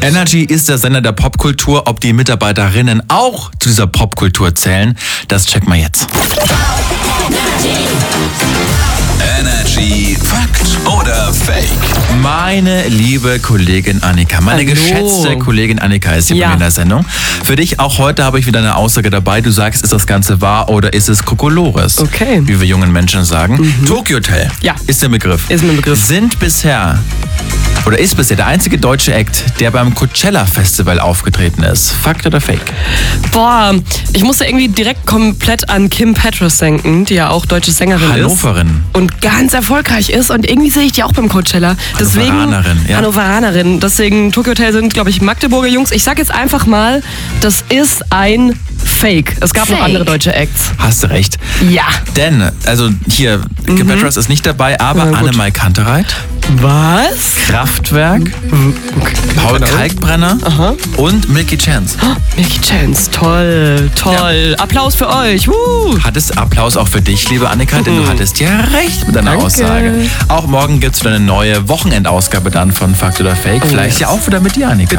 Energy ist der Sender der Popkultur. Ob die Mitarbeiterinnen auch zu dieser Popkultur zählen, das checken wir jetzt. Energy Fakt oder Fake? Meine liebe Kollegin Annika, meine geschätzte Kollegin Annika ist hier bei mir in der Sendung. Für dich auch heute habe ich wieder eine Aussage dabei. Du sagst, ist das Ganze wahr oder ist es Kokolores? Okay. Wie wir jungen Menschen sagen. Tokyo Hotel ist der Begriff. Ist ein Begriff. Ist bisher der einzige deutsche Act, der beim Coachella Festival aufgetreten ist. Fakt oder Fake? Boah, ich musste irgendwie direkt komplett an Kim Petras denken, die ja auch deutsche Sängerin Hannoverin. Und ganz erfolgreich ist. Und irgendwie sehe ich die auch beim Coachella. Hannoveranerin. Deswegen, Tokyo Hotel sind, glaube ich, Magdeburger Jungs. Ich sag jetzt einfach mal, das ist ein Fake. Es gab noch andere deutsche Acts. Hast du recht. Ja. Denn, hier, Kim Petras ist nicht dabei, aber Annemai Kantereit. Was? Kraftwerk, Paul Kalkbrenner und Milky Chance. Oh, Milky Chance, toll. Ja. Applaus für euch. Hattest Applaus auch für dich, liebe Annika, denn du hattest ja recht mit deiner Aussage. Auch morgen gibt es wieder eine neue Wochenendausgabe dann von Fakt oder Fake. Vielleicht ja auch wieder mit dir, Annika.